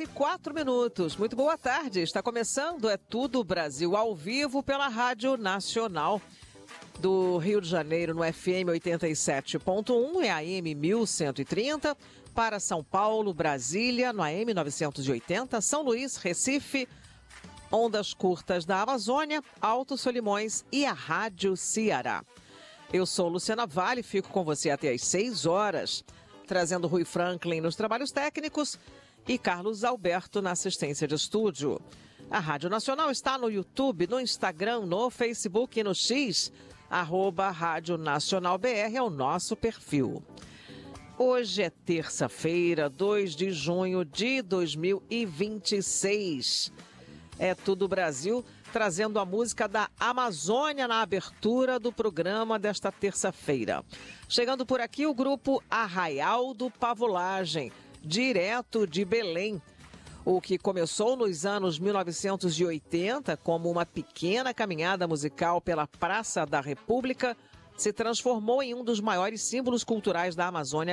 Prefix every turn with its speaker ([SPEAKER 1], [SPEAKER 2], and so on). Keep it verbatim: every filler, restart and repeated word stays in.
[SPEAKER 1] e quatro minutos. Muito boa tarde. Está começando É Tudo Brasil ao vivo pela Rádio Nacional do Rio de Janeiro no F M oitenta e sete ponto um e A M mil cento e trinta. Para São Paulo, Brasília no A M novecentos e oitenta, São Luís, Recife, ondas curtas da Amazônia, Alto Solimões e a Rádio Ceará. Eu sou Luciana Vale, fico com você até às seis horas. Trazendo Rui Franklin nos trabalhos técnicos e Carlos Alberto na assistência de estúdio. A Rádio Nacional está no YouTube, no Instagram, no Facebook e no X, arroba Rádio Nacional B R é o nosso perfil. Hoje é terça-feira, dois de junho de dois mil e vinte e seis. É Tudo Brasil, trazendo a música da Amazônia na abertura do programa desta terça-feira. Chegando por aqui o grupo Arraial do Pavulagem, direto de Belém. O que começou nos anos mil novecentos e oitenta como uma pequena caminhada musical pela Praça da República, se transformou em um dos maiores símbolos culturais da Amazônia